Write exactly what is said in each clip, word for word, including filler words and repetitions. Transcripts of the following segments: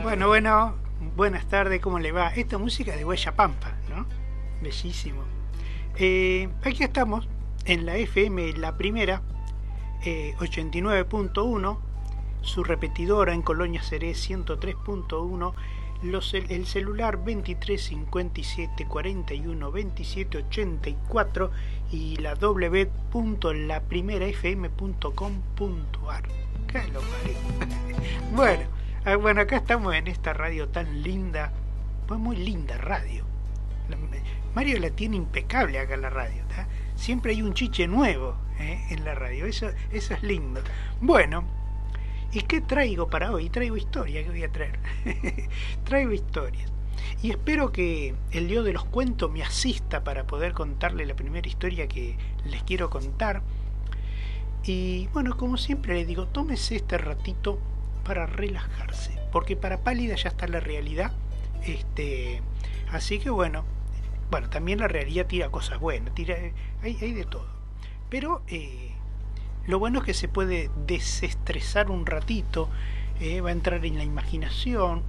Bueno, bueno, buenas tardes, ¿cómo le va? Esta música de Huella Pampa, ¿no? Bellísimo. Eh, aquí estamos en la F M, la primera, eh, ochenta y nueve punto uno, su repetidora en Colonia Seré ciento tres punto uno, los, el celular veintitrés cincuenta y siete cuarenta y uno veintisiete ochenta y cuatro y la w w w punto la primera f m punto com punto a r. ¿Qué lo parió? Bueno, bueno, acá estamos en esta radio tan linda, pues muy linda radio. Mario la tiene impecable acá en la radio, ¿tá? Siempre hay un chiche nuevo, ¿eh? En la radio, eso, eso es lindo. Bueno, ¿y qué traigo para hoy? Traigo historia, ¿qué voy a traer? Traigo historias. Y espero que el dios de los cuentos me asista para poder contarle la primera historia que les quiero contar. Y bueno, como siempre les digo, tómese este ratito para relajarse, porque para pálida ya está la realidad. Este, así que bueno, bueno, también la realidad tira cosas buenas, tira, hay, hay de todo. Pero eh, lo bueno es que se puede desestresar un ratito, eh, va a entrar en la imaginación.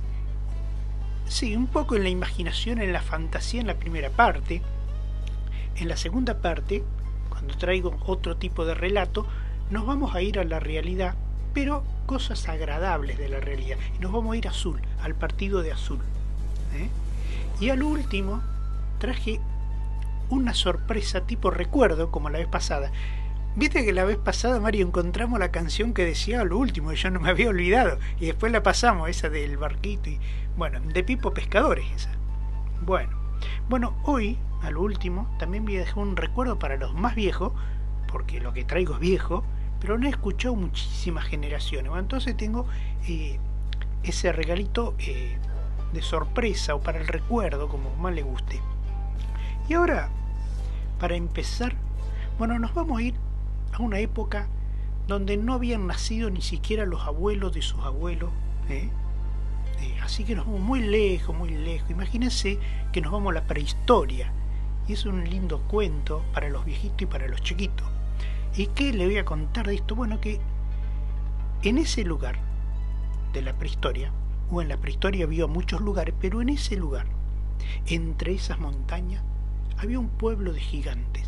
Sí, un poco en la imaginación, en la fantasía en la primera parte. En la segunda parte, cuando traigo otro tipo de relato, nos vamos a ir a la realidad, pero cosas agradables de la realidad. Y nos vamos a ir a Azul, al partido de Azul. ¿eh? Y al último, traje una sorpresa tipo recuerdo, como la vez pasada. Viste que la vez pasada, Mario, encontramos la canción que decía lo último, y yo no me había olvidado, y después la pasamos, esa del barquito, y bueno, de Pipo Pescadores esa. Bueno, bueno, hoy, a lo último, también voy a dejar un recuerdo para los más viejos, porque lo que traigo es viejo, pero no he escuchado muchísimas generaciones. Bueno, entonces tengo eh, ese regalito eh, de sorpresa, o para el recuerdo, como más le guste. Y ahora, para empezar, bueno, nos vamos a ir a una época donde no habían nacido ni siquiera los abuelos de sus abuelos, ¿eh? Eh, así que nos vamos muy lejos, muy lejos. Imagínense que nos vamos a la prehistoria, y es un lindo cuento para los viejitos y para los chiquitos. ¿Y qué le voy a contar de esto? Bueno, que en ese lugar de la prehistoria, o en la prehistoria había muchos lugares, pero en ese lugar, entre esas montañas, había un pueblo de gigantes.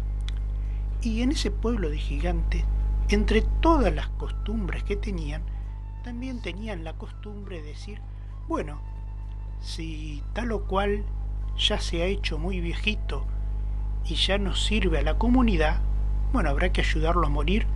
Y en ese pueblo de gigantes, entre todas las costumbres que tenían, también tenían la costumbre de decir, bueno, si tal o cual ya se ha hecho muy viejito y ya no sirve a la comunidad, bueno, habrá que ayudarlo a morir